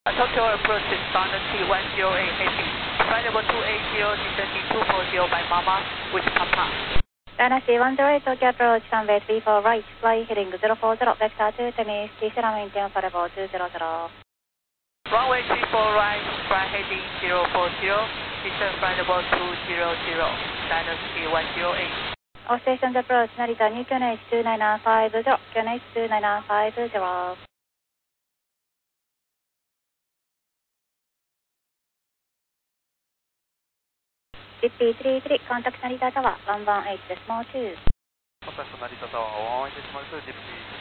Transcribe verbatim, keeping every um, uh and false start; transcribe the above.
Tokyo approach is standard T one zero eight heading. Flight level two eight zero, descending two four zero by Mama with Papa. Dynasty one zero eight Tokyo approach, runway three four right, fly heading zero four zero, vector two Tennis, T-Sierra maintain for level two zero zero. Runway three four right, fly heading zero four zero, descend flight level two zero zero, Dynasty one zero eight. All stations approach, Narita, new Q N H two nine nine five zero, Q N H two nine nine five zero. Z P three three, contact Narita Tower, one one eight decimal two. Contact Narita Tower, one one eight decimal two, Z P